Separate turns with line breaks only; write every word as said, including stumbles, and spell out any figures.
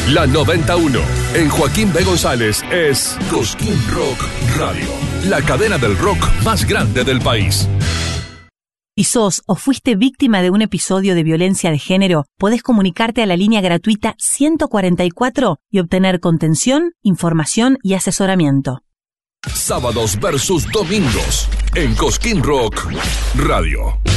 La noventa y uno en Joaquín B. González es Cosquín Rock Radio, la cadena del rock más grande del país.
Si sos o fuiste víctima de un episodio de violencia de género, podés comunicarte a la línea gratuita ciento cuarenta y cuatro y obtener contención, información y asesoramiento.
Sábados versus domingos en Cosquín Rock Radio.